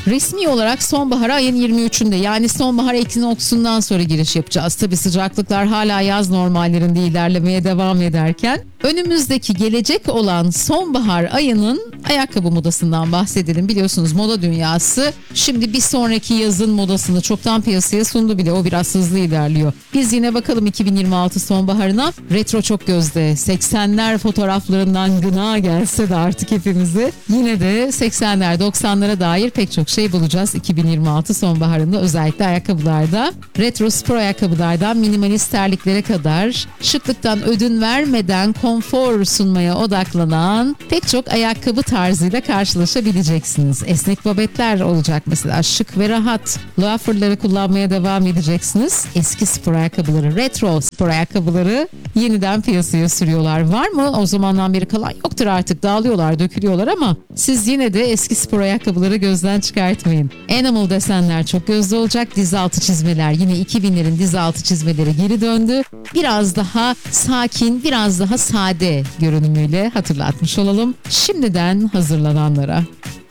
Resmi olarak sonbahara ayın 23'ünde, yani sonbahar ekinokssundan sonra giriş yapacağız. Tabii sıcaklıklar hala yaz normallerinde ilerlemeye devam ederken önümüzdeki gelecek olan sonbahar ayının ayakkabı modasından bahsedelim. Biliyorsunuz moda dünyası şimdi bir sonraki yazın modasını çoktan piyasaya sundu bile. O biraz hızlı ilerliyor. Biz yine bakalım 2026 sonbaharına. Retro çok gözde. 80'ler fotoğraflarından gına gelse de artık hepimize, yine de 80'ler 90'lara dair pek çok şey bulacağız 2026 sonbaharında, özellikle ayakkabılarda. Retro spor ayakkabılardan minimalist terliklere kadar şıklıktan ödün vermeden konfor sunmaya odaklanan pek çok ayakkabı tarzıyla karşılaşabileceksiniz. Esnek babetler olacak mesela, şık ve rahat. Loafer'ları kullanmaya devam edeceksiniz. Eski spor ayakkabıları, retro spor ayakkabıları yeniden piyasaya sürüyorlar. Var mı? O zamandan beri kalan yoktur artık. Dağılıyorlar, dökülüyorlar ama siz yine de eski spor ayakkabıları gözden çıkartmayın. Animal desenler çok gözde olacak. Diz altı çizmeler, yine 2000'lerin diz altı çizmeleri geri döndü. Biraz daha sakin, biraz daha sade görünümüyle hatırlatmış olalım şimdiden hazırlananlara.